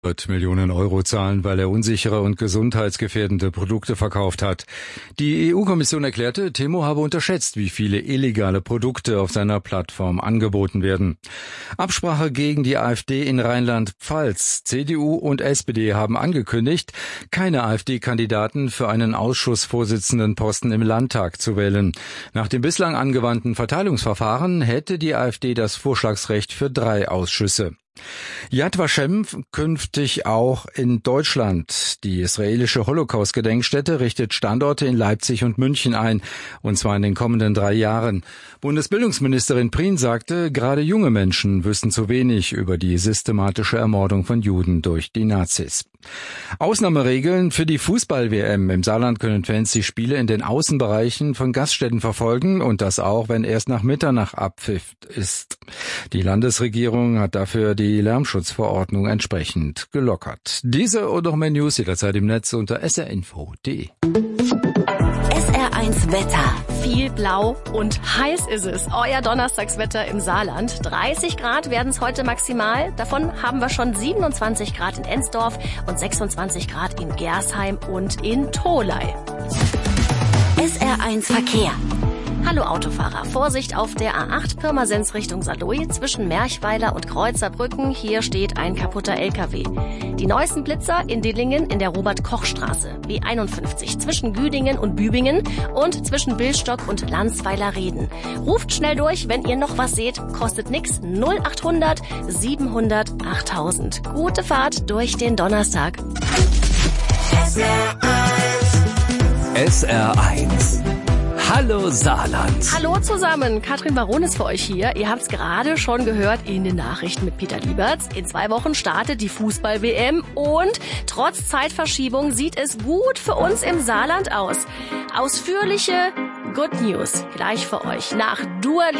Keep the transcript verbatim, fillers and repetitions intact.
wird Millionen Euro zahlen, weil er unsichere und gesundheitsgefährdende Produkte verkauft hat. Die E U-Kommission erklärte, Temu habe unterschätzt, wie viele illegale Produkte auf seiner Plattform angeboten werden. Absprache gegen die AfD in Rheinland-Pfalz. C D U und S P D haben angekündigt, keine AfD-Kandidaten für einen Ausschussvorsitzendenposten im Landtag zu wählen. Nach dem bislang angewandten Verteilungsverfahren hätte die AfD das Vorschlagsrecht für drei Ausschüsse. Yad Vashem künftig auch in Deutschland. Die israelische Holocaust-Gedenkstätte richtet Standorte in Leipzig und München ein, und zwar in den kommenden drei Jahren. Bundesbildungsministerin Prien sagte, gerade junge Menschen wüssten zu wenig über die systematische Ermordung von Juden durch die Nazis. Ausnahmeregeln für die Fußball-W M. Im Saarland können Fans die Spiele in den Außenbereichen von Gaststätten verfolgen, und das auch, wenn erst nach Mitternacht Abpfiff ist. Die Landesregierung hat dafür die Lärmschutzverordnung entsprechend gelockert. Diese und noch mehr News jederzeit im Netz unter s r info punkt d e. S R eins Wetter. Viel blau und heiß ist es. Euer Donnerstagswetter im Saarland. dreißig Grad werden es heute maximal. Davon haben wir schon siebenundzwanzig Grad in Ensdorf und sechsundzwanzig Grad in Gersheim und in Tholey. S R eins Verkehr. Hallo Autofahrer, Vorsicht auf der A acht Pirmasens Richtung Saarlouis zwischen Merchweiler und Kreuzerbrücken. Hier steht ein kaputter L K W. Die neuesten Blitzer in Dillingen in der Robert-Koch-Straße, B einundfünfzig zwischen Güdingen und Bübingen und zwischen Billstock und Landsweiler-Reden. Ruft schnell durch, wenn ihr noch was seht, kostet nix. null achthundert siebenhundert achttausend. Gute Fahrt durch den Donnerstag. S R eins. S R eins. Hallo Saarland. Hallo zusammen, Katrin Baron ist für euch hier. Ihr habt es gerade schon gehört in den Nachrichten mit Peter Lieberts. In zwei Wochen startet die Fußball-W M und trotz Zeitverschiebung sieht es gut für uns im Saarland aus. Ausführliche Good News gleich für euch nach Dua Lipa.